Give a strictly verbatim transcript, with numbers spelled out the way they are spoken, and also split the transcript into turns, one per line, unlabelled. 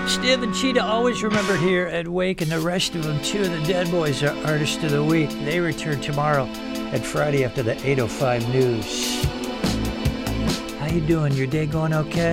Stiv and Cheetah always remembered here at Wake, and the rest of them, two of the Dead Boys, are Artists of the Week. They return tomorrow and Friday after the eight oh five news. How you doing? Your day going okay?